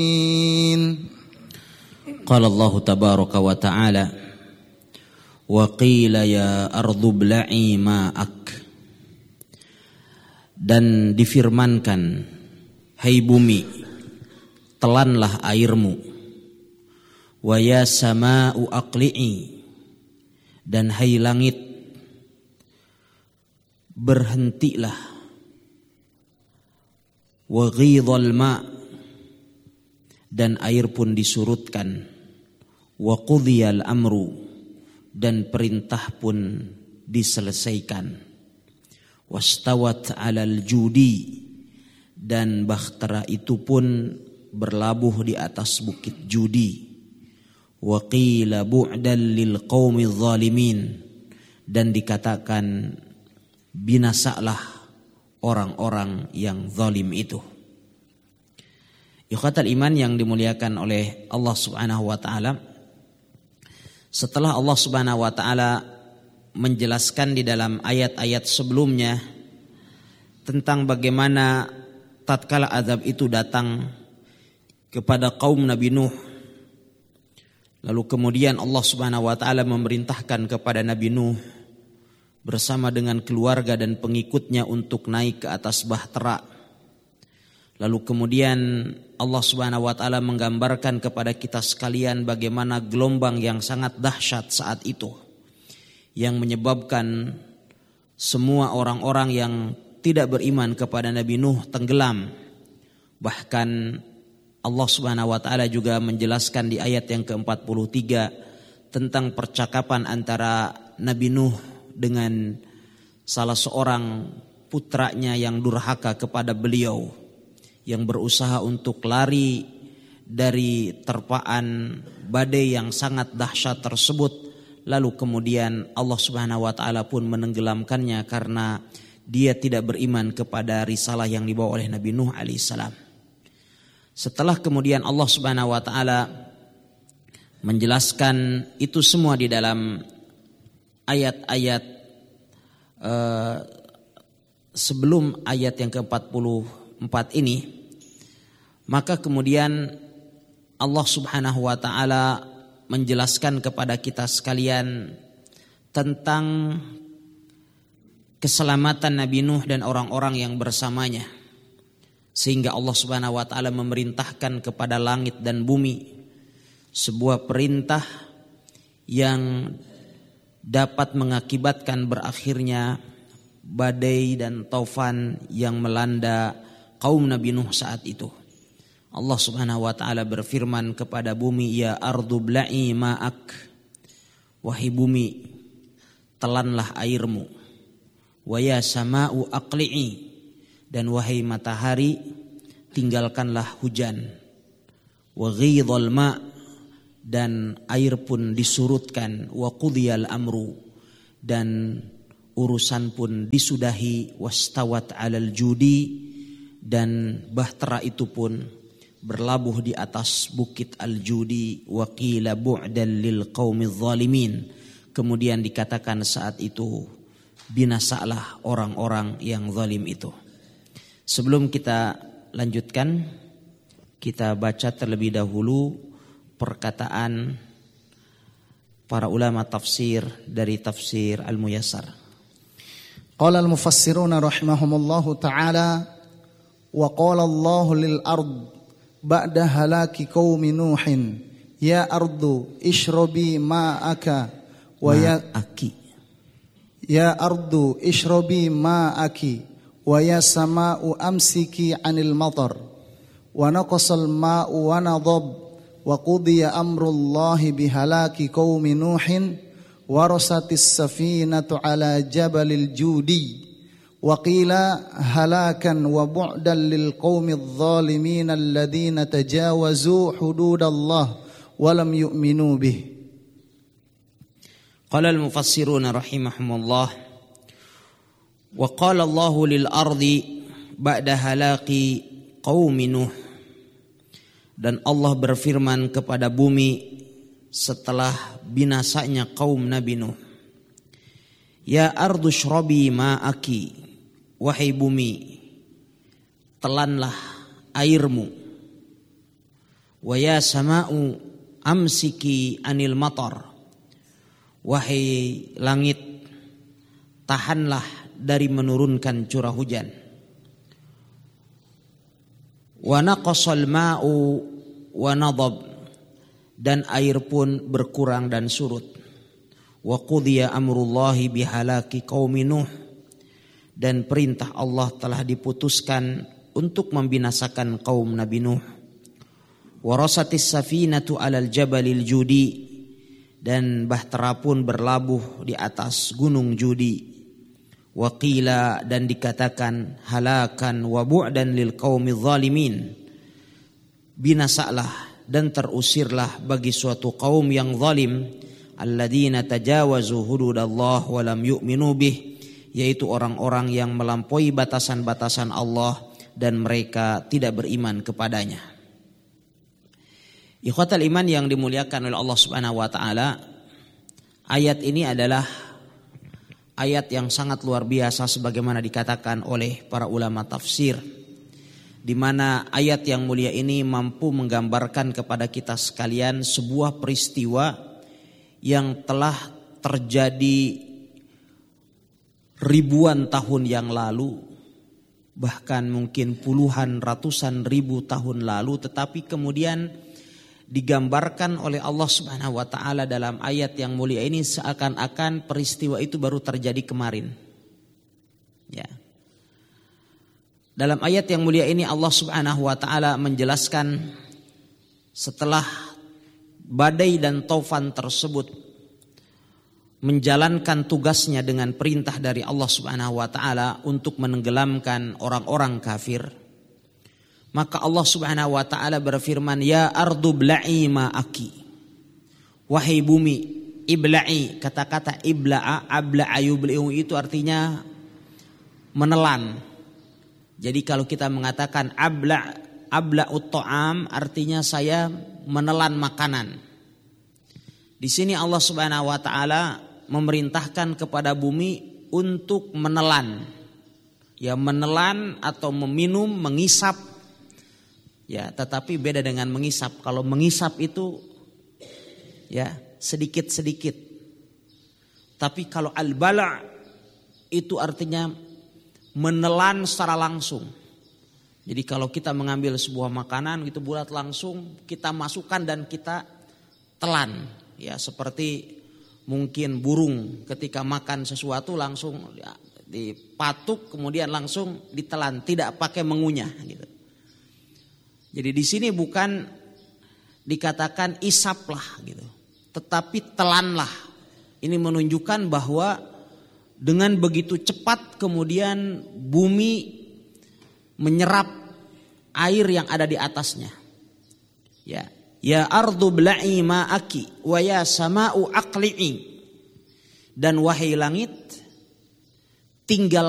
Qala Allah tabaraka wa ta'ala wa qila ya ardu bla'i ma'ak, dan difirmankan, hai bumi, telanlah airmu, wa ya sama'u aqli'i, dan hai langit, berhentilah, wa ghidhal ma', dan air pun disurutkan, wa qudhiyal amru, dan perintah pun diselesaikan, wastawat 'alal judi, dan bahtera itu pun berlabuh di atas bukit Judi, wa qila bu'dan lil qaumidz zalimin, dan dikatakan binasalah orang-orang yang zalim itu. Ikhwatal iman yang dimuliakan oleh Allah Subhanahu wa taala, setelah Allah Subhanahu wa taala menjelaskan di dalam ayat-ayat sebelumnya tentang bagaimana tatkala azab itu datang kepada kaum Nabi Nuh, lalu kemudian Allah Subhanahu wa taala memerintahkan kepada Nabi Nuh bersama dengan keluarga dan pengikutnya untuk naik ke atas bahtera. Lalu kemudian Allah Subhanahu wa taala menggambarkan kepada kita sekalian bagaimana gelombang yang sangat dahsyat saat itu yang menyebabkan semua orang-orang yang tidak beriman kepada Nabi Nuh tenggelam. Bahkan Allah Subhanahu wa taala juga menjelaskan di ayat yang ke-43 tentang percakapan antara Nabi Nuh dengan salah seorang putranya yang durhaka kepada beliau, yang berusaha untuk lari dari terpaan badai yang sangat dahsyat tersebut. Lalu kemudian Allah Subhanahu wa taala pun menenggelamkannya karena dia tidak beriman kepada risalah yang dibawa oleh Nabi Nuh alaihissalam. Setelah kemudian Allah Subhanahu wa taala menjelaskan itu semua di dalam ayat-ayat sebelum ayat yang ke-44 ini, maka kemudian Allah Subhanahu wa taala menjelaskan kepada kita sekalian tentang keselamatan Nabi Nuh dan orang-orang yang bersamanya, sehingga Allah Subhanahu wa taala memerintahkan kepada langit dan bumi sebuah perintah yang dapat mengakibatkan berakhirnya badai dan taufan yang melanda kaum Nabi Nuh saat itu. Allah Subhanahu wa taala berfirman kepada bumi, ya ardu bla'i ma'ak, wahai bumi, telanlah airmu, wa ya sama'u aqli'i, dan wahai matahari, tinggalkanlah hujan, wa ghidhal ma', dan air pun disurutkan, wa qudhiyal amru, dan urusan pun disudahi, wastawat 'alal judi, dan bahtera itu pun berlabuh di atas bukit Al-Judi, wa qila bu'dan lil qaumidz zalimin, kemudian dikatakan saat itu binasalah orang-orang yang zalim itu. Sebelum kita lanjutkan, kita baca terlebih dahulu perkataan para ulama tafsir dari tafsir Al-Muyassar. Qala al-mufassiruna rahimahumullahu ta'ala, wa qala Allahu lil ard ba'da halaki qaumi Nuhin, ya ardu ishrabi ma'aka wa ya ardu ishrabi ma'aki, wa ya sama'u amsiki 'anil matar, wa naqasal ma'u wa nadab, wa qudiya amrullahi bihalaki qaumi Nuhin, warasatis safinatu ala jabalil Judi, wa qila halakan wa bu'dan lil qaumidz zalimin alladhina tajawazu hududallah wa lam yu'minu bih. Qala al-mufassiruna rahimahumullah, wa qala Allahu lil ardi ba'da halaki qaumi Nuh, dan Allah berfirman kepada bumi setelah binasanya kaum Nabi Nuh, ya ardu shrabi ma'aki, wahai bumi, telanlah airmu, wa ya sama'u amsiki anil matar. Wahai langit, tahanlah dari menurunkan curah hujan. Wa naqasal ma'u wa nadab, dan air pun berkurang dan surut. Wa qudiya amrullahi bihalaki qaumi Nuh, dan perintah Allah telah diputuskan untuk membinasakan kaum Nabi Nuh. Wa rasatis safinatu alal jabalil judi, dan bahtera pun berlabuh di atas gunung Judi. Wa qila, dan dikatakan halakan wa bu'dan lil qaumidz zalimin, binasalah dan terusirlah bagi suatu kaum yang zalim, alladzina tajawazu hududallah wa lam yu'minu bih, yaitu orang-orang yang melampaui batasan-batasan Allah dan mereka tidak beriman kepadanya. Ikhwatal iman yang dimuliakan oleh Allah Subhanahu wa taala, ayat ini adalah ayat yang sangat luar biasa sebagaimana dikatakan oleh para ulama tafsir, di mana ayat yang mulia ini mampu menggambarkan kepada kita sekalian sebuah peristiwa yang telah terjadi ribuan tahun yang lalu, bahkan mungkin puluhan ratusan ribu tahun lalu, tetapi kemudian digambarkan oleh Allah Subhanahu wa taala dalam ayat yang mulia ini seakan-akan peristiwa itu baru terjadi kemarin. Ya. Dalam ayat yang mulia ini Allah Subhanahu wa taala menjelaskan setelah badai dan taufan tersebut menjalankan tugasnya dengan perintah dari Allah Subhanahu wa taala untuk menenggelamkan orang-orang kafir, maka Allah Subhanahu wa taala berfirman, ya ardu bla'i ma'aki, wahai bumi ibla'i. Kata-kata ibla'a, abla'a yubli'u itu artinya menelan. Jadi kalau kita mengatakan abla'ut ta'am, artinya saya menelan makanan. Di sini Allah Subhanahu wa taala memerintahkan kepada bumi untuk menelan. Ya, menelan atau meminum, mengisap. Ya, tetapi beda dengan mengisap. Kalau mengisap itu ya sedikit-sedikit. Tapi kalau al-bala' itu artinya menelan secara langsung. Jadi kalau kita mengambil sebuah makanan gitu bulat, langsung kita masukkan dan kita telan. Ya, seperti mungkin burung ketika makan sesuatu langsung ya, dipatuk kemudian langsung ditelan, tidak pakai mengunyah gitu. Jadi di sini bukan dikatakan isaplah gitu, tetapi telanlah. Ini menunjukkan bahwa dengan begitu cepat kemudian bumi menyerap air yang ada di atasnya. Ya, ya ardu bla'i ma'aki wa ya sama'u aqli'i, dan wahai langit tinggal